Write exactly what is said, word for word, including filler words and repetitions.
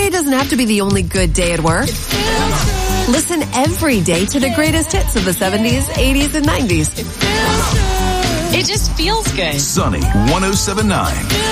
day doesn't have to be the only good day at work. Listen every day to the greatest hits of the seventies, eighties, and nineties. It just feels good. Sunny one oh seven point nine.